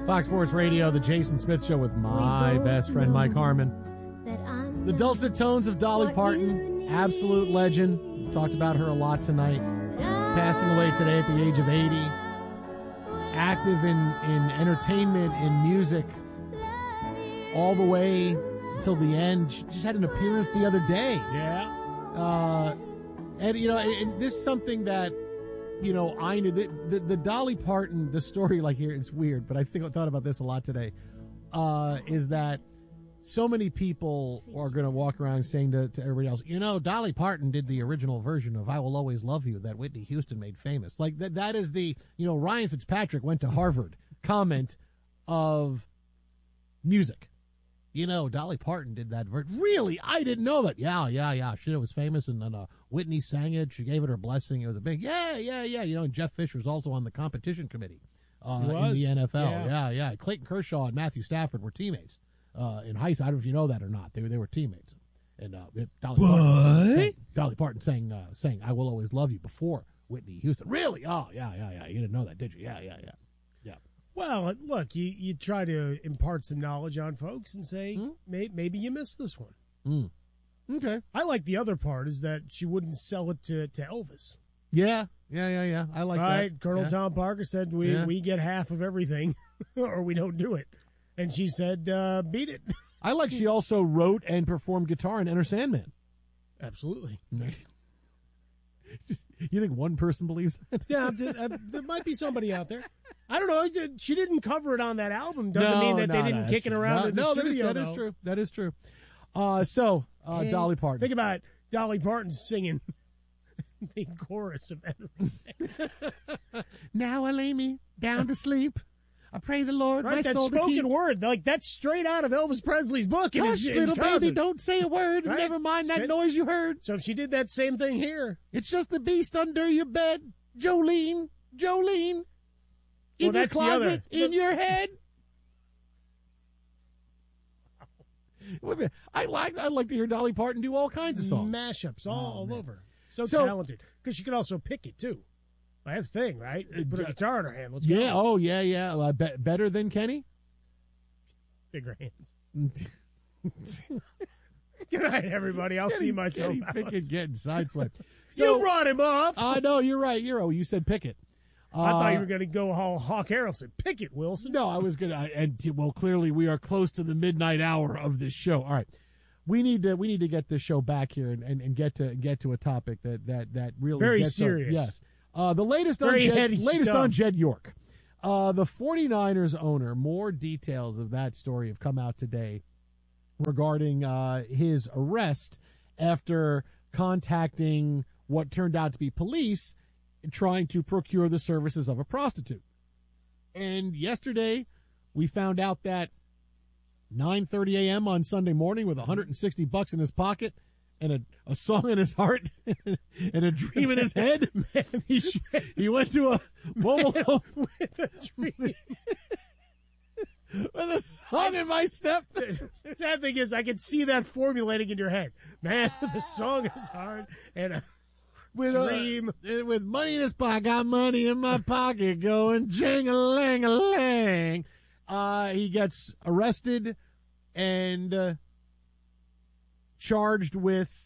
Fox Sports Radio, the Jason Smith Show with my best friend Mike Harmon. The dulcet tones of Dolly Parton, absolute legend. We talked about her a lot tonight. Passing away today at the age of 80. Active in entertainment, in music, all the way until the end. She just had an appearance the other day. Yeah. And, you know, and this is something that, you know, I knew. The Dolly Parton, the story, like here, it's weird, but I thought about this a lot today, is that so many people are going to walk around saying to everybody else, you know, Dolly Parton did the original version of I Will Always Love You that Whitney Houston made famous. Like, that is the, you know, Ryan Fitzpatrick went to Harvard comment of music. You know, Dolly Parton did that version. Really? I didn't know that. Yeah. She was famous, and then Whitney sang it. She gave it her blessing. It was a big, yeah. You know, and Jeff Fisher's also on the competition committee in the NFL. Yeah. Clayton Kershaw and Matthew Stafford were teammates in high school. I don't know if you know that or not. They were teammates. And Dolly Parton sang I Will Always Love You before Whitney Houston. Really? Oh, yeah. You didn't know that, did you? Yeah. Well, look, you try to impart some knowledge on folks and say, maybe you missed this one. Okay. I like the other part is that she wouldn't sell it to Elvis. Yeah. I like that. Right? Colonel Tom Parker said, we get half of everything or we don't do it. And she said, beat it. I like she also wrote and performed guitar in Enter Sandman. Absolutely. You think one person believes that? Yeah, there might be somebody out there. I don't know. She didn't cover it on that album. Doesn't mean that they didn't kick it around in the studio. That is true. Dolly Parton. Think about Dolly Parton singing the chorus of Enter. Now I lay me down to sleep. I pray the Lord my soul to keep. That spoken word, like that's straight out of Elvis Presley's book. Hush, little baby, don't say a word. Right? Never mind that noise you heard. So if she did that same thing here. It's just the beast under your bed, Jolene. In your closet, in your head. I like to hear Dolly Parton do all kinds of songs. Mashups all over. So talented. Because she could also pick it, too. That's the thing, right? Put a guitar in her hand. Let's go. Yeah. Better than Kenny? Bigger hands. Good night, everybody. I'll see myself out. Pickett getting sideswiped. You brought him up. No, you're right. You said Pickett. I thought you were going to go all Hawk Harrelson. Pickett, Wilson. No, I was going to. Clearly we are close to the midnight hour of this show. All right. We need to get this show back here and get to a topic that really very gets serious. Yes. The latest on Jed York. The 49ers owner, more details of that story have come out today regarding his arrest after contacting what turned out to be police trying to procure the services of a prostitute. And yesterday we found out that 9:30 a.m. on Sunday morning with $160 in his pocket and a song in his heart and a dream in his head, man, he went to a mobile home with a dream. With a song in my step. The sad thing is I can see that formulating in your head. Man, the song in his heart and a dream. With money in his pocket. I got money in my pocket going jing-a-ling-a-ling. He gets arrested and charged with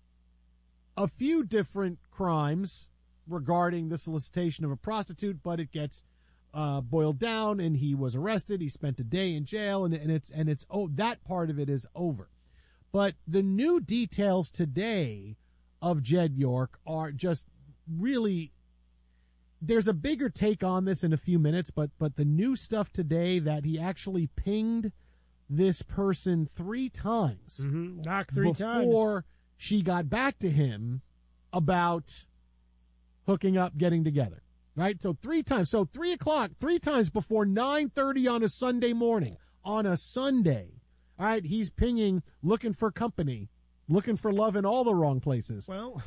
a few different crimes regarding the solicitation of a prostitute, but it gets boiled down, and he was arrested. He spent a day in jail, and that part of it is over. But the new details today of Jed York are just really. There's a bigger take on this in a few minutes, but the new stuff today that he actually pinged this person 3 times. Knock 3 times. Before she got back to him about hooking up, getting together. Right? So 3 times. So 3 o'clock, 3 times before 9:30 on a Sunday morning. On a Sunday. All right, he's pinging, looking for company, looking for love in all the wrong places. Well,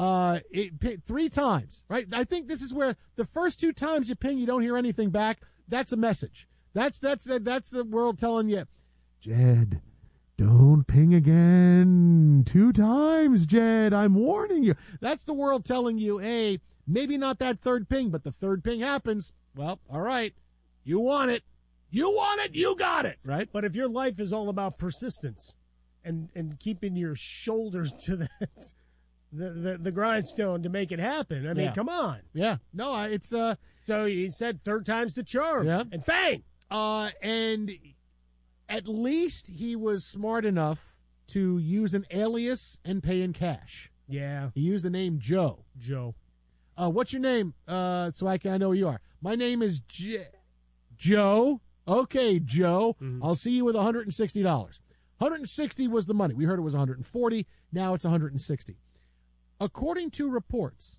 3 times, right? I think this is where the first 2 times you ping, you don't hear anything back. That's a message. That's the world telling you, Jed, don't ping again 2 times, Jed. I'm warning you. That's the world telling you, hey, maybe not that 3rd ping, but the 3rd ping happens. Well, all right, you want it. You want it, you got it, right? But if your life is all about persistence and keeping your shoulders to the grindstone to make it happen, I mean, come on. Yeah. No, it's So he said third time's the charm. Yeah. And bang! And at least he was smart enough to use an alias and pay in cash. Yeah. He used the name Joe. What's your name? So I know who you are. My name is Joe. Okay, Joe. Mm-hmm. I'll see you with $160. 160 was the money. We heard it was 140. Now it's 160. According to reports,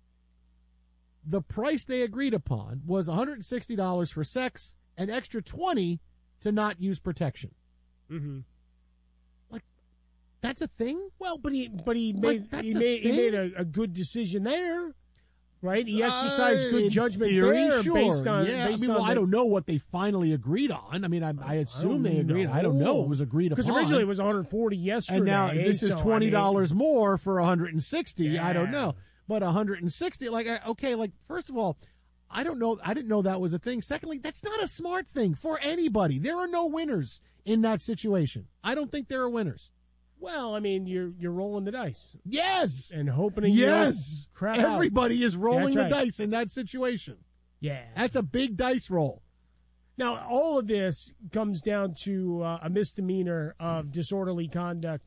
the price they agreed upon was $160 for sex, an extra $20 to not use protection. Mm-hmm. Like, that's a thing? Well, but he made a good decision there, right? He exercised good judgment theory, there sure. based on. I don't know what they finally agreed on. I mean, I assume they agreed. I don't know. It was agreed upon. Because originally it was 140 yesterday, and now this is $20 more for 160. Yeah. I don't know. But 160, first of all, I don't know. I didn't know that was a thing. Secondly, that's not a smart thing for anybody. There are no winners in that situation. I don't think there are winners. Well, I mean, you're rolling the dice. Yes. And hoping crap Everybody out. Is rolling the dice in that situation. Yeah. That's a big dice roll. Now, all of this comes down to a misdemeanor of disorderly conduct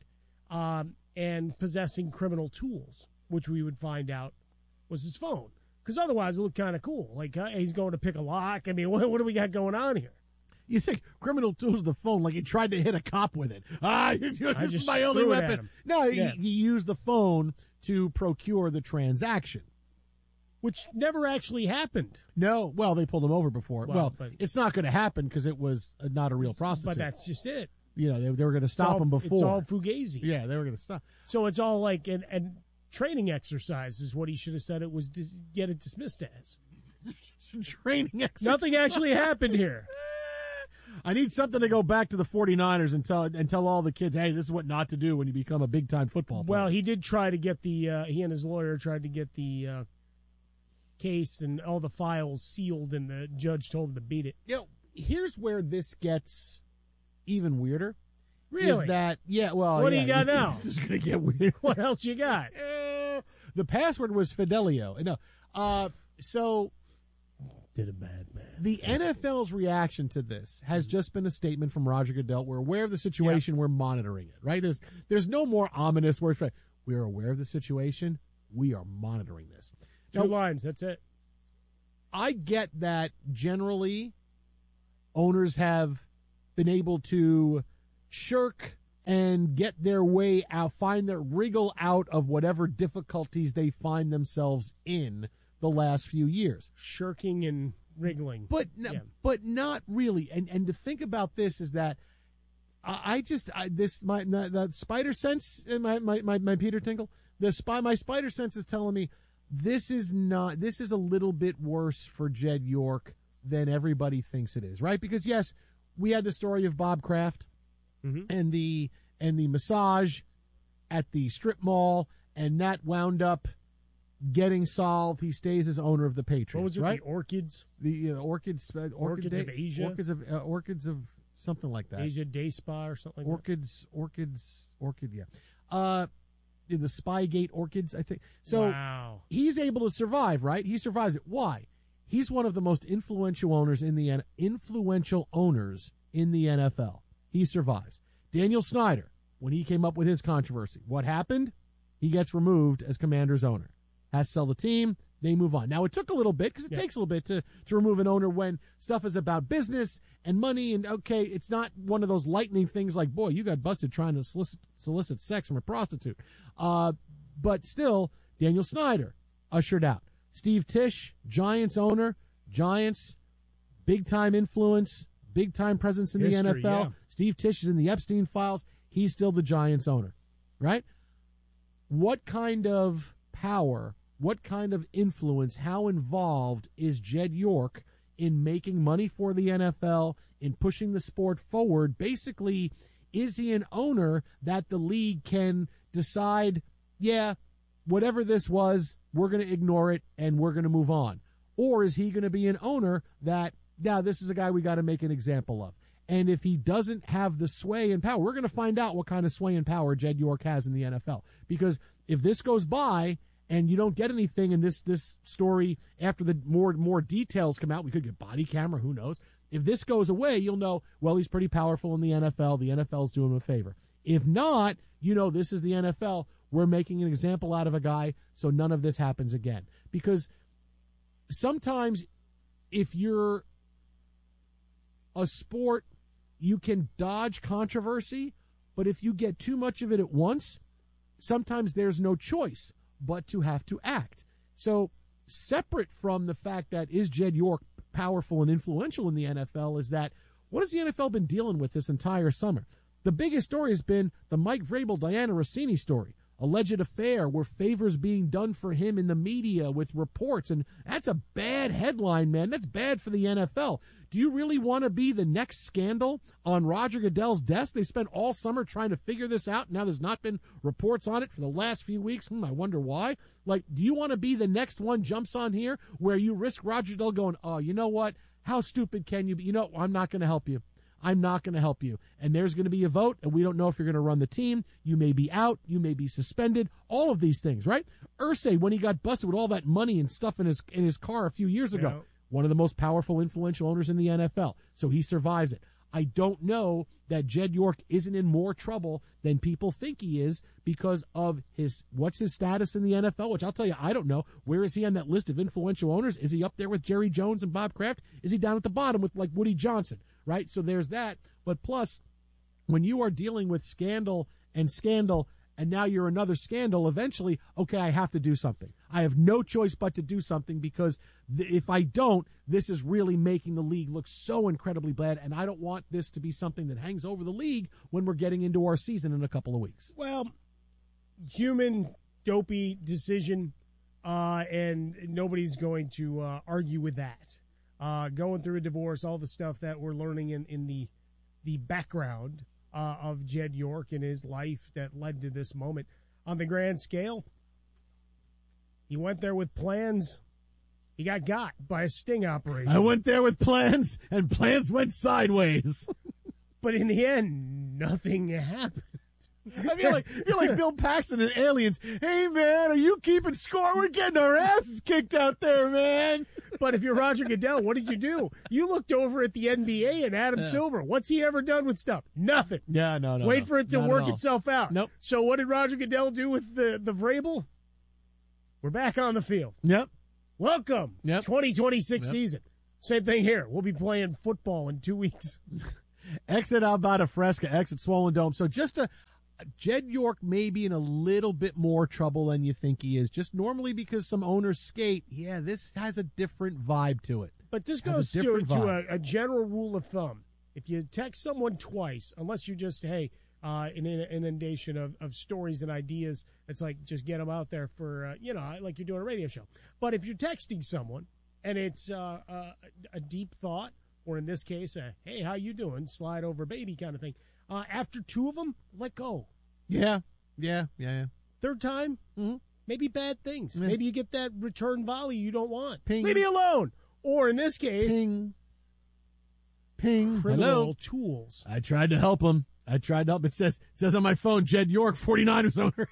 and possessing criminal tools, which we would find out was his phone. Because otherwise it looked kind of cool. Like, he's going to pick a lock. I mean, what do we got going on here? You think criminal tools the phone like he tried to hit a cop with it. This is my only weapon. No, he used the phone to procure the transaction. Which never actually happened. No. Well, they pulled him over before. But it's not going to happen because it was not a real prostitute. But that's just it. You know, they were going to stop him before. It's all fugazi. Yeah, they were going to stop. So it's all like an training exercise is what he should have said it was get it dismissed as. Training exercise. Nothing actually happened here. I need something to go back to the 49ers and tell all the kids, hey, this is what not to do when you become a big-time football player. Well, he did try to get he and his lawyer tried to get the case and all the files sealed, and the judge told him to beat it. Here's where this gets even weirder. Really? Is that, what do you got now? This is going to get weird. What else you got? The password was Fidelio. No. So did a bad man. The NFL's reaction to this has just been a statement from Roger Goodell. We're aware of the situation. Yep. We're monitoring it, right? There's no more ominous words. We're aware of the situation. We are monitoring this. Two lines. That's it. I get that generally owners have been able to shirk and get their way out, wriggle out of whatever difficulties they find themselves in the last few years. Shirking and wriggling. But not really. And to think about this is that that spider sense in my Peter Tinkle, my spider sense is telling me this is a little bit worse for Jed York than everybody thinks it is, right? Because yes, we had the story of Bob Kraft and the massage at the strip mall, and that wound up getting solved. He stays as owner of the Patriots. What was it? Right? The Orchids? The Orchids of Asia? Orchids of something like that. Asia Day Spa or something like Orchid, yeah. The Spygate Orchids, I think. So wow. He's able to survive, right? He survives it. Why? He's one of the most influential owners in the NFL. He survives. Daniel Snyder, when he came up with his controversy, what happened? He gets removed as Commander's owner. Has to sell the team. They move on. Now, it took a little bit because it takes a little bit to remove an owner when stuff is about business and money. And, okay, it's not one of those lightning things like, boy, you got busted trying to solicit sex from a prostitute. But still, Daniel Snyder ushered out. Steve Tisch, Giants owner. Giants, big-time influence, big-time presence in the NFL. Yeah. Steve Tisch is in the Epstein files. He's still the Giants owner, right? What kind of power, what kind of influence, how involved is Jed York in making money for the NFL, in pushing the sport forward? Basically, is he an owner that the league can decide, whatever this was, we're going to ignore it and we're going to move on? Or is he going to be an owner that now this is a guy we got to make an example of. And if he doesn't have the sway and power, we're going to find out what kind of sway and power Jed York has in the NFL. Because if this goes by and you don't get anything in this story after the more details come out, we could get body camera, who knows. If this goes away, you'll know, well, he's pretty powerful in the NFL. The NFL's doing him a favor. If not, this is the NFL. We're making an example out of a guy so none of this happens again. Because sometimes if you're a sport, you can dodge controversy, but if you get too much of it at once, sometimes there's no choice but to have to act. So separate from the fact that is Jed York powerful and influential in the NFL is that what has the NFL been dealing with this entire summer? The biggest story has been the Mike Vrabel, Diana Rossini story. Alleged affair where favors being done for him in the media with reports. And that's a bad headline, man. That's bad for the NFL. Do you really want to be the next scandal on Roger Goodell's desk? They spent all summer trying to figure this out. Now there's not been reports on it for the last few weeks. I wonder why. Do you want to be the next one jumps on here where you risk Roger Goodell going, oh, you know what? How stupid can you be? I'm not going to help you. I'm not going to help you. And there's going to be a vote, and we don't know if you're going to run the team. You may be out. You may be suspended. All of these things, right? Irsay, when he got busted with all that money and stuff in his car a few years ago, one of the most powerful, influential owners in the NFL. So he survives it. I don't know that Jed York isn't in more trouble than people think he is because of what's his status in the NFL, which I'll tell you, I don't know. Where is he on that list of influential owners? Is he up there with Jerry Jones and Bob Kraft? Is he down at the bottom with Woody Johnson, right? So there's that. But plus, when you are dealing with scandal, and now you're another scandal, eventually, okay, I have to do something. I have no choice but to do something because if I don't, this is really making the league look so incredibly bad, and I don't want this to be something that hangs over the league when we're getting into our season in a couple of weeks. Well, human, dopey decision, and nobody's going to argue with that. Going through a divorce, all the stuff that we're learning in the background of Jed York and his life that led to this moment. On the grand scale, he went there with plans. He got by a sting operation. I went there with plans, and plans went sideways. But in the end, nothing happened. I feel like Bill Paxton in Aliens. Hey, man, are you keeping score? We're getting our asses kicked out there, man. But if you're Roger Goodell, what did you do? You looked over at the NBA and Adam Silver. What's he ever done with stuff? Nothing. Yeah, no. Wait for it to work itself out. Nope. So what did Roger Goodell do with the Vrabel? We're back on the field. Yep. Welcome. 2026 season. Same thing here. We'll be playing football in 2 weeks. Exit Alvada Fresca, exit Swollen Dome. So just Jed York may be in a little bit more trouble than you think he is. Just normally because some owners skate, this has a different vibe to it. But this goes to a general rule of thumb. If you text someone twice, unless you just, an inundation of stories and ideas, it's like just get them out there for, like you're doing a radio show. But if you're texting someone and it's a deep thought, or in this case, hey, how you doing? Slide over baby kind of thing. After two of them, let go. Yeah. Third time, maybe bad things. Yeah. Maybe you get that return volley you don't want. Ping. Leave me alone. Or in this case, ping. Criminal tools. I tried to help him. It says on my phone, Jed York, 49ers owner.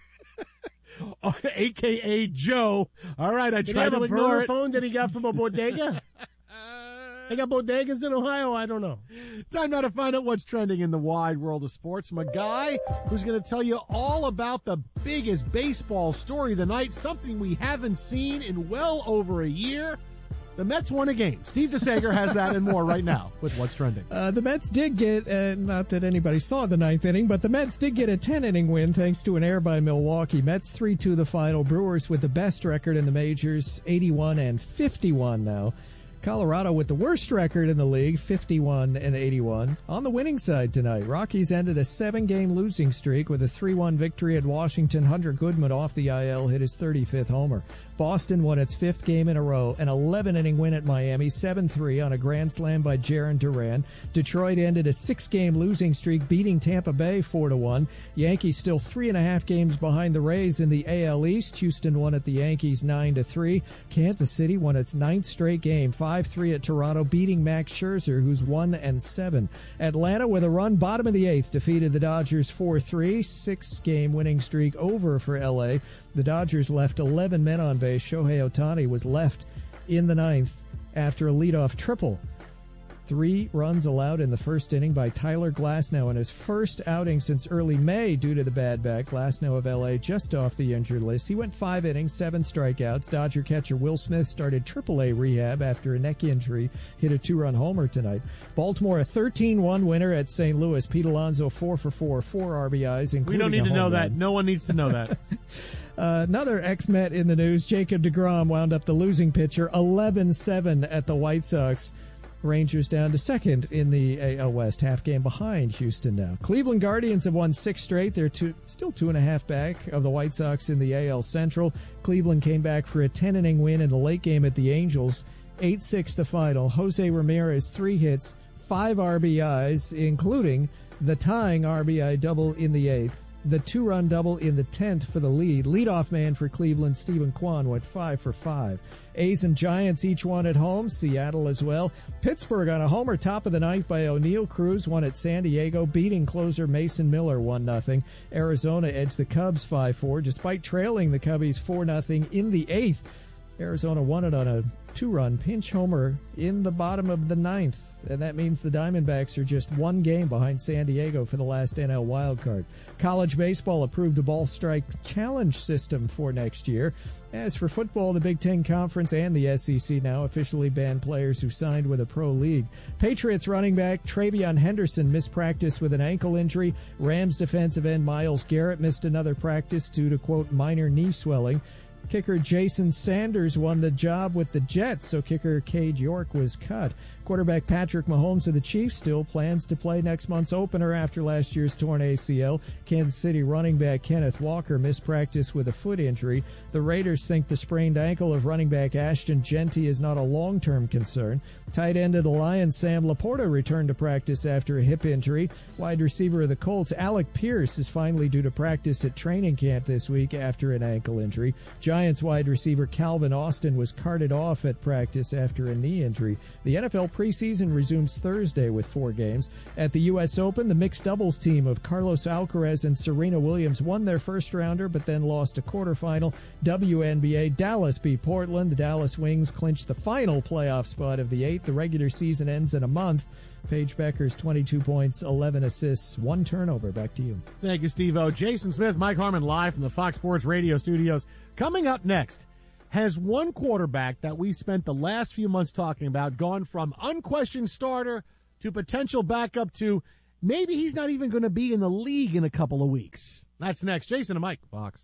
A.K.A. Joe. All right, I tried to ignore it. Did he have a burner phone that he got from a bodega? They got bodegas in Ohio? I don't know. Time now to find out what's trending in the wide world of sports from a guy who's going to tell you all about the biggest baseball story of the night, something we haven't seen in well over a year. The Mets won a game. Steve DeSager has that and more right now with what's trending. The Mets did get, not that anybody saw the ninth inning, but the Mets did get a 10-inning win thanks to an error by Milwaukee. Mets 3-2 the final. Brewers with the best record in the majors, 81-51 now. Colorado with the worst record in the league, 51-81. On the winning side tonight, Rockies ended a 7-game losing streak with a 3-1 victory at Washington. Hunter Goodman off the IL hit his 35th homer. Boston won its 5th game in a row, an 11-inning win at Miami, 7-3 on a grand slam by Jarren Duran. Detroit ended a 6-game losing streak, beating Tampa Bay 4-1. Yankees still 3.5 games behind the Rays in the AL East. Houston won at the Yankees 9-3. Kansas City won its 9th straight game, 5-3 at Toronto, beating Max Scherzer, who's 1-7. Atlanta, with a run, bottom of the 8th, defeated the Dodgers 4-3. 6-game winning streak over for LA. The Dodgers left 11 men on base. Shohei Ohtani was left in the 9th after a leadoff triple. 3 runs allowed in the first inning by Tyler Glasnow in his first outing since early May due to the bad back. Glasnow of L.A. just off the injured list. He went 5 innings, 7 strikeouts. Dodger catcher Will Smith started AAA rehab after a neck injury. Hit a 2-run homer tonight. Baltimore, a 13-1 winner at St. Louis. Pete Alonso 4-for-4, 4 RBIs, including We don't need to know that. Run. No one needs to know that. Another ex-Met in the news, Jacob deGrom wound up the losing pitcher, 11-7 at the White Sox. Rangers down to 2nd in the AL West, half game behind Houston now. Cleveland Guardians have won 6 straight. They're still 2.5 back of the White Sox in the AL Central. Cleveland came back for a 10-inning win in the late game at the Angels, 8-6 the final. Jose Ramirez, 3 hits, 5 RBIs, including the tying RBI double in the 8th. The 2-run double in the 10th for the lead. Leadoff man for Cleveland, Stephen Kwan, went 5 for 5. A's and Giants each won at home. Seattle as well. Pittsburgh on a homer, top of the 9th by O'Neill Cruz, won at San Diego, beating closer Mason Miller 1-0. Arizona edged the Cubs 5-4, despite trailing the Cubbies 4-0 in the 8th. Arizona won it on a 2-run pinch homer in the bottom of the 9th, and that means the Diamondbacks are just 1 game behind San Diego for the last NL wildcard. College baseball approved a ball strike challenge system for next year. As for football, the Big Ten Conference and the SEC now officially ban players who signed with a pro league. Patriots running back Travion Henderson missed practice with an ankle injury. Rams defensive end Myles Garrett missed another practice due to, quote, minor knee swelling. Kicker Jason Sanders won the job with the Jets, so kicker Cade York was cut. Quarterback Patrick Mahomes of the Chiefs still plans to play next month's opener after last year's torn ACL. Kansas City running back Kenneth Walker missed practice with a foot injury. The Raiders think the sprained ankle of running back Ashton Genty is not a long-term concern. Tight end of the Lions Sam Laporta returned to practice after a hip injury. Wide receiver of the Colts Alec Pierce is finally due to practice at training camp this week after an ankle injury. Giants wide receiver Calvin Austin was carted off at practice after a knee injury. The NFL preseason resumes Thursday with 4 games. At the U.S. Open, the mixed doubles team of Carlos Alcaraz and Serena Williams won their first-rounder but then lost a quarterfinal. WNBA, Dallas beat Portland. The Dallas Wings clinched the final playoff spot of the 8th. The regular season ends in a month. Paige Beckers, 22 points, 11 assists, 1 turnover. Back to you. Thank you, Steve-O. Jason Smith, Mike Harmon live from the Fox Sports Radio studios. Coming up next, has one quarterback that we spent the last few months talking about gone from unquestioned starter to potential backup to maybe he's not even going to be in the league in a couple of weeks? That's next. Jason and Mike, Fox.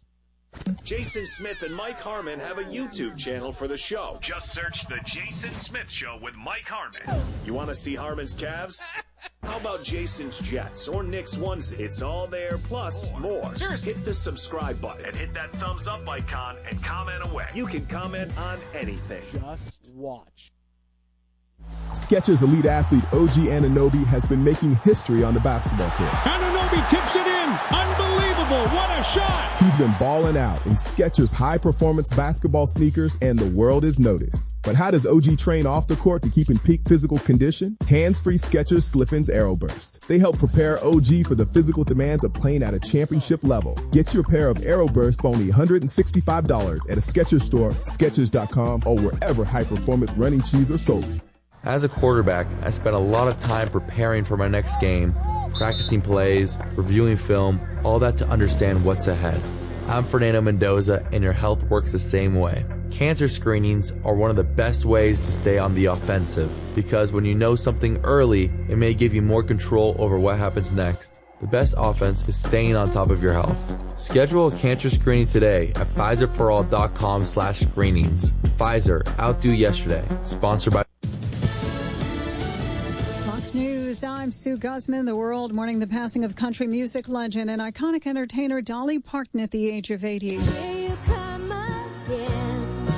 Jason Smith and Mike Harmon have a YouTube channel for the show. Just search The Jason Smith Show with Mike Harmon. You want to see Harmon's Cavs? How about Jason's Jets or Nick's onesie? It's all there, plus more. Seriously. Hit the subscribe button And hit that thumbs up icon and comment away. You can comment on anything. Just watch. Skechers elite athlete OG Anunoby has been making history on the basketball court. Anunoby tips it in. Unbelievable. What a shot. He's been balling out in Skechers high-performance basketball sneakers, and the world is noticed. But how does OG train off the court to keep in peak physical condition? Hands-free Skechers Slip-ins Aeroburst. They help prepare OG for the physical demands of playing at a championship level. Get your pair of Aeroburst for only $165 at a Skechers store, Skechers.com, or wherever high-performance running shoes are sold. As a quarterback, I spent a lot of time preparing for my next game, practicing plays, reviewing film, all that to understand what's ahead. I'm Fernando Mendoza, and your health works the same way. Cancer screenings are one of the best ways to stay on the offensive, because when you know something early, it may give you more control over what happens next. The best offense is staying on top of your health. Schedule a cancer screening today at Pfizerforall.com/screenings. Pfizer, outdo yesterday. Sponsored by News. I'm Sue Guzman. The world mourning the passing of country music legend and iconic entertainer Dolly Parton at the age of 80. Here you come again.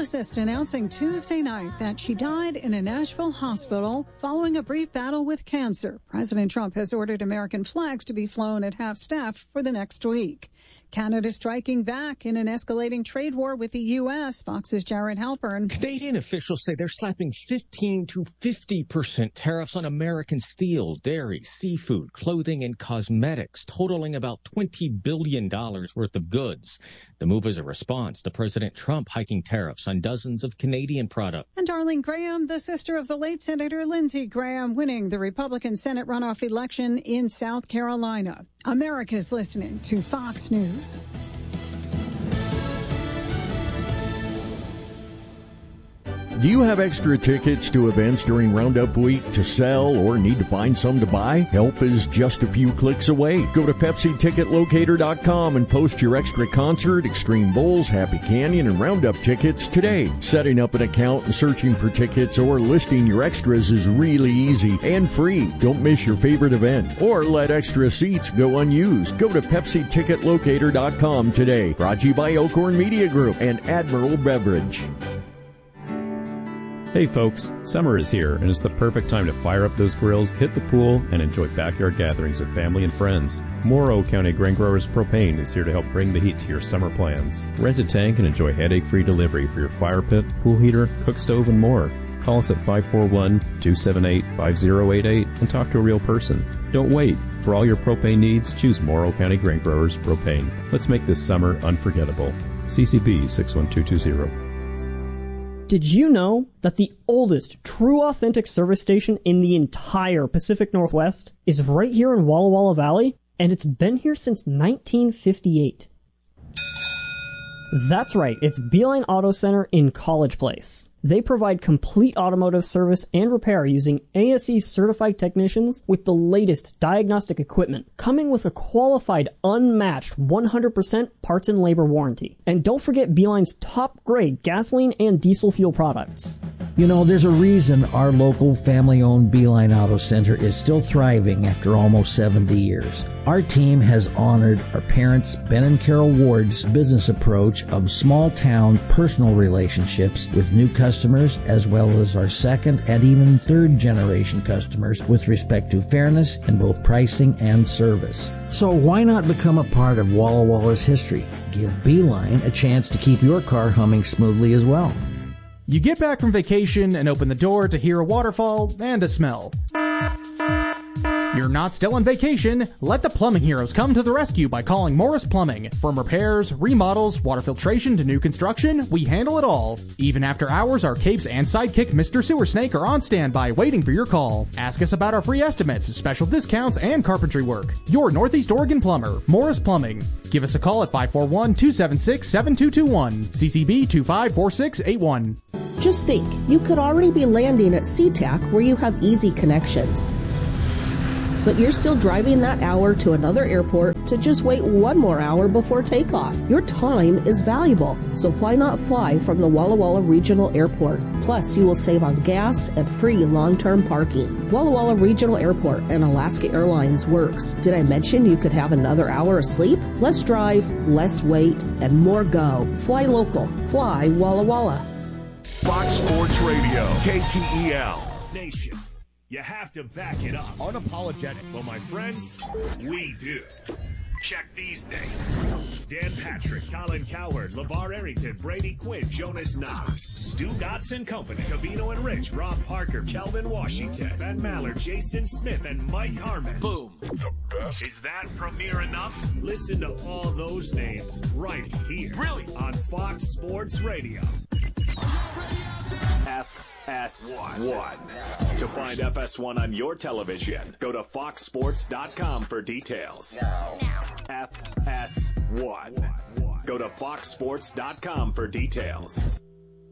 publicist announcing Tuesday night that she died in a Nashville hospital following a brief battle with cancer. President Trump has ordered American flags to be flown at half-staff for the next week. Canada striking back in an escalating trade war with the U.S. Fox's Jared Halpern. Canadian officials say they're slapping 15 to 50% tariffs on American steel, dairy, seafood, clothing, and cosmetics, totaling about $20 billion worth of goods. The move is a response to President Trump hiking tariffs on dozens of Canadian products. And Darlene Graham, the sister of the late Senator Lindsey Graham, winning the Republican Senate runoff election in South Carolina. America's listening to Fox News. Do you have extra tickets to events during Roundup Week to sell or need to find some to buy? Help is just a few clicks away. Go to PepsiTicketLocator.com and post your extra concert, Extreme Bowls, Happy Canyon, and Roundup tickets today. Setting up an account and searching for tickets or listing your extras is really easy and free. Don't miss your favorite event or let extra seats go unused. Go to PepsiTicketLocator.com today. Brought to you by Elkhorn Media Group and Admiral Beverage. Hey folks, summer is here and it's the perfect time to fire up those grills, hit the pool, and enjoy backyard gatherings with family and friends. Morrow County Grain Growers Propane is here to help bring the heat to your summer plans. Rent a tank and enjoy headache-free delivery for your fire pit, pool heater, cook stove, and more. Call us at 541-278-5088 and talk to a real person. Don't wait. For all your propane needs, choose Morrow County Grain Growers Propane. Let's make this summer unforgettable. CCB 61220. Did you know that the oldest true authentic service station in the entire Pacific Northwest is right here in Walla Walla Valley? And it's been here since 1958. That's right, it's Beeline Auto Center in College Place. They provide complete automotive service and repair using ASE certified technicians with the latest diagnostic equipment, coming with a qualified, unmatched 100% parts and labor warranty. And don't forget Beeline's top grade gasoline and diesel fuel products. You know, there's a reason our local family-owned Beeline Auto Center is still thriving after almost 70 years. Our team has honored our parents, Ben and Carol Ward's business approach of small-town personal relationships with new customers, as well as our second and even third-generation customers with respect to fairness in both pricing and service. So why not become a part of Walla Walla's history? Give Beeline a chance to keep your car humming smoothly as well. You get back from vacation and open the door to hear a waterfall and a smell. You're not still on vacation. Let the plumbing heroes come to the rescue by calling Morris Plumbing. From repairs, remodels, water filtration to new construction, we handle it all. Even after hours, our capes and sidekick Mr. Sewer Snake are on standby waiting for your call. Ask us about our free estimates, special discounts, and carpentry work. Your Northeast Oregon plumber, Morris Plumbing. Give us a call at 541-276-7221. CCB 254681. Just think, you could already be landing at SeaTac where you have easy connections. But you're still driving that hour to another airport to just wait one more hour before takeoff. Your time is valuable, so why not fly from the Walla Walla Regional Airport? Plus, you will save on gas and free long-term parking. Walla Walla Regional Airport and Alaska Airlines works. Did I mention you could have another hour of sleep? Less drive, less wait, and more go. Fly local. Fly Walla Walla. Fox Sports Radio, KTEL. Nation. You have to back it up. Unapologetic. Well, my friends, we do. Check these names. Dan Patrick, Colin Cowherd, LeVar Arrington, Brady Quinn, Jonas Knox, Stu Gotts & Company, Cavino and Rich, Rob Parker, Kelvin Washington, Ben Maller, Jason Smith, and Mike Harmon. Boom. The best. Is that premiere enough? Listen to all those names right here. Really? On Fox Sports Radio. FS1. To find FS1 on your television, go to foxsports.com for details. Now. FS1. Go to foxsports.com for details.